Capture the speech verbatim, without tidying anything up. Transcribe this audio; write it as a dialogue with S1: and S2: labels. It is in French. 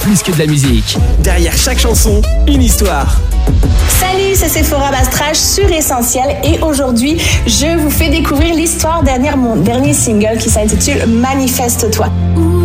S1: plus que de la musique. Derrière chaque chanson, une histoire.
S2: Salut, c'est Sephora Bastrach sur Essentiel et aujourd'hui, je vous fais découvrir l'histoire derrière mon dernier single qui s'intitule Manifeste-toi.